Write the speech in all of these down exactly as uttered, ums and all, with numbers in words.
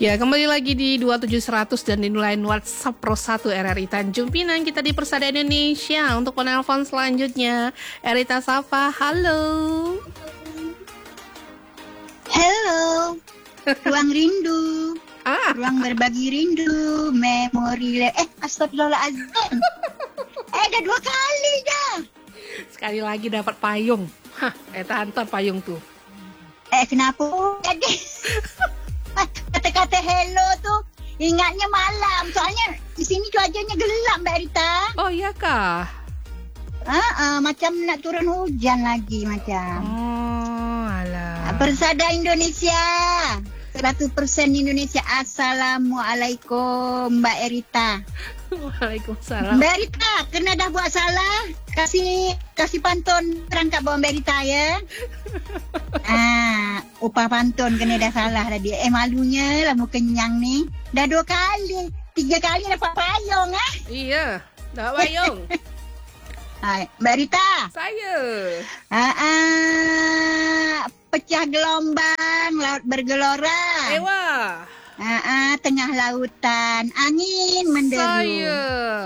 Ya, kembali lagi di dua tujuh seratus dan di line WhatsApp Pro satu R R I Tanjung Pinang. Kita di Persada Indonesia. Untuk penelpon selanjutnya, Erita Safa, halo. Halo, ruang rindu, Ah, ruang berbagi rindu, memori, le- eh astagfirullahaladzim, eh dah dua kali dah. sekali lagi dapat payung. Hah, Eta hantar payung tuh. Eh kenapa jadi kata-kata hello tu ingatnya malam, soalnya di sini cuacanya gelap Mbak Rita. Oh iya kah? Ah, ah, macam nak turun hujan lagi macam. Oh, alah. Persada Indonesia, seratus persen Indonesia. Assalamualaikum Mbak Erita. Waalaikumsalam. Mbak Rita, kena dah buat salah. Kasih kasih pantun terangkat bawah Mbak Rita ya. Ah, upah pantun kena dah salah tadi. Eh malunya lah mau kenyang ni. Dah dua kali, tiga kali dapat payung ah. Iya, dapat payung. Hai, Mbak Rita. Saya. Ah, ah, pecah gelombang, laut bergelora. Ewa. Ah, ah, tengah lautan, angin menderu. Saya.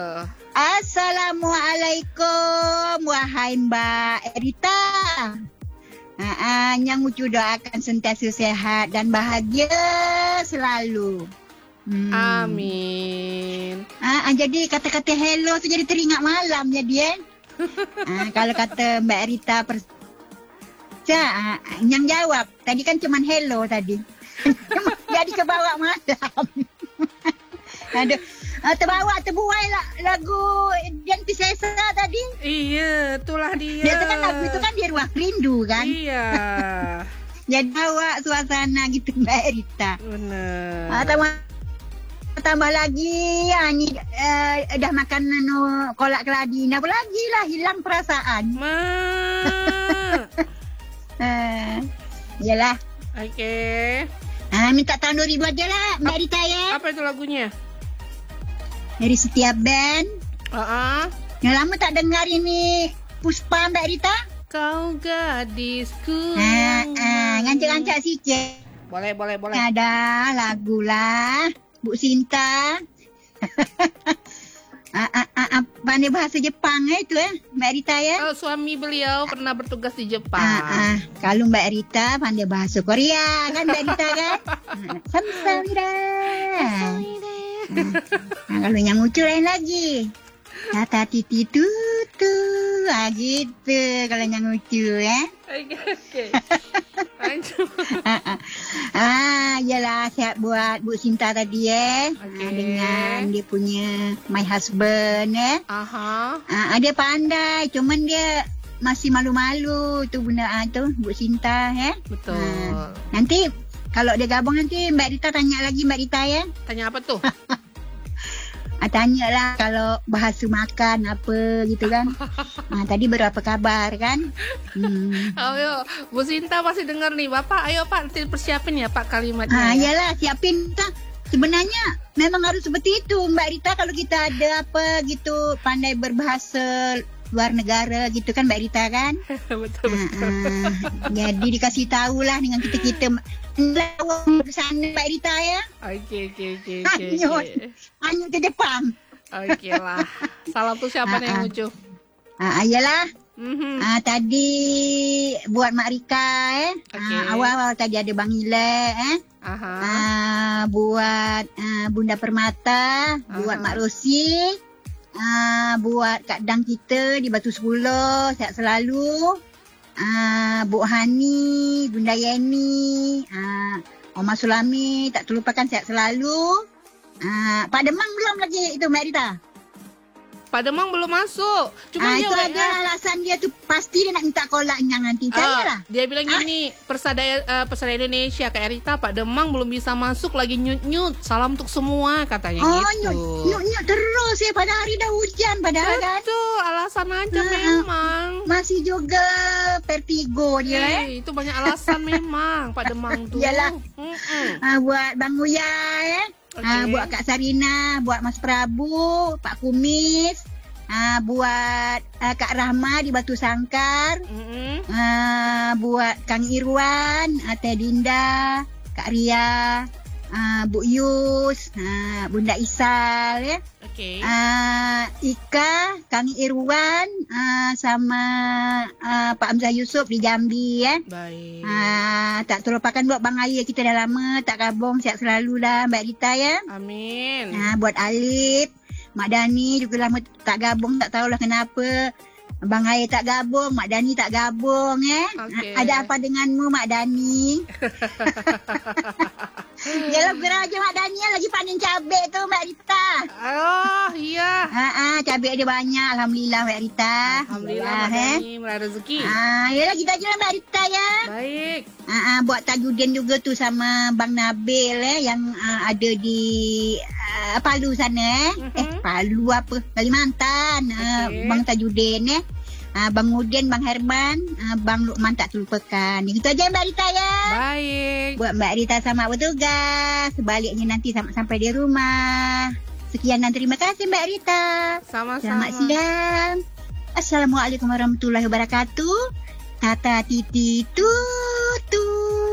Assalamualaikum, wahai Mbak Erita. Ah, ah, yang Ucu doakan sentiasa sehat dan bahagia selalu. Hmm. Amin. Ah, ah, jadi kata-kata hello tu jadi teringat malam jadi eh. Ah, kalau kata Mbak Erita pers- ah, yang jawab tadi kan cuman hello tadi. Jadi ke bawah malam. Aduh, ah, terbawa terbuai lah lagu Dian Piscesa tadi. Iya, itulah dia. Dia tu kan lagu itu kan dia ruang rindu kan. Iya. Jadi bawa suasana gitu Mbak Erita. Benar. Ah, tambah, tambah lagi ah, ni uh, dah makan anu kolak keladi. Apa lagi lah hilang perasaan. Ma. Uh, yalah. Oke. Ah, minta tahun dua ribu aja lah Mbak Rita ya. Apa itu lagunya? Dari setiap band. Ah, Yang lama tak dengar ini Puspa Mbak Rita. kau gadisku. Ah, ah, ngancak-ngancak sikit. Boleh, boleh, boleh. Ada lagu lah Bu Sinta. ah, ah, ah, ah, pandai bahasa Jepang eh, itu eh Mbak Rita ya. Oh, suami beliau pernah bertugas di Jepang. Ah, ah. Kalau Mbak Rita pandai bahasa Korea kan Mbak Rita kan. Ah, Samsamida. Ah, kalau yang Ucu lain lagi. Kata titi tutu. Ah, gitu kalau yang Ucu ya. Oke, oke. Lanjut. ah, ah. ah, yalah siap buat Bu Sinta tadi eh. Okey. Ah, dengan dia punya my husband eh. Aha. Ah, dia pandai, cuman dia masih malu-malu tu benda ah, tu Bu Sinta eh. Betul. Ah, nanti kalau dia gabung nanti Mbak Rita tanya lagi Mbak Rita ya. Tanya apa tuh? Ah, tanyalah kalau bahasa makan apa gitu kan. Ah, tadi baru apa kabar kan? Hmm. Ayo, Bu Sinta pasti dengar nih. Bapak, ayo Pak, nanti persiapin ya Pak kalimatnya. Ah, ya. yalah siapin tak. Sebenarnya memang harus seperti itu Mbak Rita kalau kita ada apa gitu pandai berbahasa luar negara gitu kan Mbak Rita kan. Betul, Ah, betul. ah. Jadi dikasih tahulah dengan kita-kita lawan ke sana Mbak Rita ya. Oke, oke, oke, oke. Hanyut. Hanyut ke Jepang. Oke lah. Salam tuh siapa nih yang Ah, ah. lucu? Ah, ayalah. Mhm. Ah, tadi buat Mak Rika eh. Okey. Ah, awal-awal tadi ada Bang Ile eh. Aha. Ah, buat ah, Bunda Permata, buat Aha. Mak Rosi, ah, buat Kak Dang kita di Batu Sepuluh, sihat selalu. Ah, Bu Hani, Bunda Yeni, ah, Oma Sulami, tak terlupakan sihat selalu. Ah, Pak Demang belum lagi itu Mbak Rita. Pak Demang belum masuk. Cuma Ah, dia itu W A. ada alasan dia tu pasti dia nak minta kolak yang nanti. Ah, Tanyalah. dia bilang gini, Persada uh, Persada Indonesia Kak Erita, Pak Demang belum bisa masuk lagi nyut-nyut. Salam untuk semua katanya Oh, gitu. nyut, nyut, nyut terus ya pada hari dah hujan padahal kan. Betul, alasan aja Ah, memang. Masih juga vertigo dia eh. Eh, itu banyak alasan memang Pak Demang tuh. Yalah. Mm-mm. Ah, buat Bang Uya eh. Okey. Ah, buat Kak Sarina, buat Mas Prabu, Pak Kumis, ah, buat ah, Kak Rahma di Batu Sangkar, Mm-mm. ah, buat Kang Irwan, ah, Teh Dinda, Kak Ria, ah, Bu Yus, uh, Bunda Isal ya. Okey. Uh, Ika, Kang Irwan, uh, sama uh, Pak Hamzah Yusof di Jambi ya. Baik. Uh, tak terlupakan buat Bang Ayah, kita dah lama tak gabung, sihat selalu lah Mbak Rita ya. Amin. Uh, buat Alif, Mak Dani juga lama tak gabung, tak tahulah kenapa. Bang Ayah tak gabung, Mak Dani tak gabung eh. Okey. Ada apa denganmu Mak Dani? Yalah geraja Mak Dani lagi panen cabai tu Mbak Rita. Oh, iya. Ha ah, cabai dia banyak alhamdulillah Mbak Rita. Alhamdulillah, Mak eh. Dani meraih rezeki. Ah, yalah kita je Mbak Rita ya. Baik. Ha ah, buat tajudin juga tu sama Bang Nabil eh yang uh, ada di uh, Palu sana eh. Mhm. Eh Palu apa? Kalimantan. Uh, Okey. Bang Tajudin eh. Uh, Bang Udin, Bang Herman, uh, Bang Lukman tak terlupakan. Itu aja Mbak Rita ya. Baik. Buat Mbak Rita sama bertugas. Sebaliknya nanti sam- sampai di rumah. Sekian dan terima kasih Mbak Rita. Sama-sama. Selamat siang. Assalamualaikum warahmatullahi wabarakatuh. Tata titi tutu.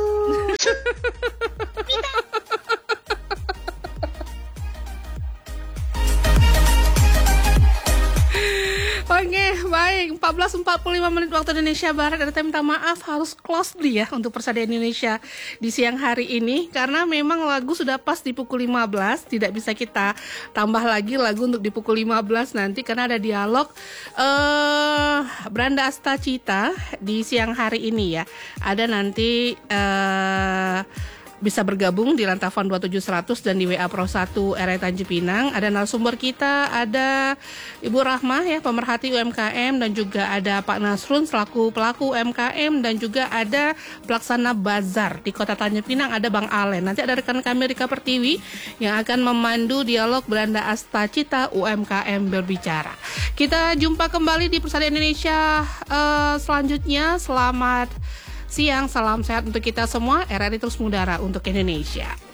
Oke, baik. empat belas empat puluh lima menit waktu Indonesia Barat. Ada time minta maaf harus close dulu ya untuk Persada Indonesia di siang hari ini. Karena memang lagu sudah pas di pukul lima belas. Tidak bisa kita tambah lagi lagu untuk di pukul lima belas nanti. Karena ada dialog uh, Branda Astacita di siang hari ini ya. Ada nanti... Uh, bisa bergabung di Lantavan dua tujuh seratus dan di W A Pro satu R I Tanjung Pinang. Ada narasumber kita, ada Ibu Rahmah ya, pemerhati U M K M, dan juga ada Pak Nasrun selaku pelaku U M K M, dan juga ada pelaksana bazar di Kota Tanjung Pinang, ada Bang Alen. Nanti ada rekan kami Rika Pertiwi yang akan memandu dialog Branda Astacita U M K M berbicara. Kita jumpa kembali di Persada Indonesia uh, selanjutnya. Selamat siang, salam sehat untuk kita semua. R R I terus mengudara untuk Indonesia.